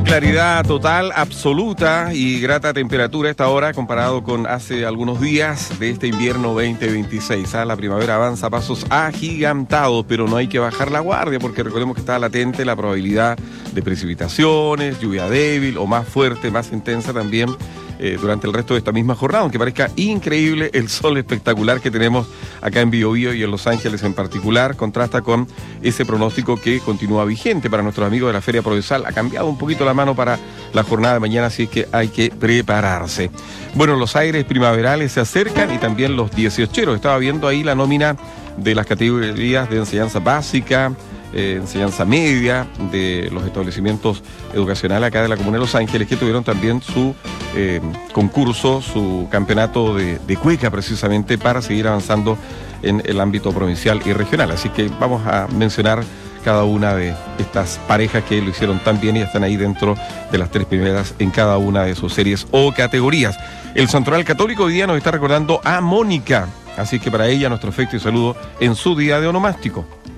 Claridad total, absoluta y grata temperatura a esta hora comparado con hace algunos días de este invierno 2026. La primavera avanza a pasos agigantados, pero no hay que bajar la guardia porque recordemos que está latente la probabilidad de precipitaciones, lluvia débil o más fuerte, más intensa también durante el resto de esta misma jornada, aunque parezca increíble el sol espectacular que tenemos acá en Biobío y en Los Ángeles en particular, contrasta con ese pronóstico que continúa vigente para nuestros amigos de la Feria Provenzal. Ha cambiado un poquito la mano para la jornada de mañana, así es que hay que prepararse. Bueno, los aires primaverales se acercan y también los 18eros. Estaba viendo ahí la nómina de las categorías de enseñanza básica, enseñanza media de los establecimientos educacionales acá de la Comuna de Los Ángeles, que tuvieron también su concurso, su campeonato de cueca precisamente para seguir avanzando en el ámbito provincial y regional. Así que vamos a mencionar cada una de estas parejas que lo hicieron tan bien y están ahí dentro de las 3 primeras en cada una de sus series o categorías. El Santoral Católico hoy día nos está recordando a Mónica, así que para ella nuestro afecto y saludo en su día de onomástico.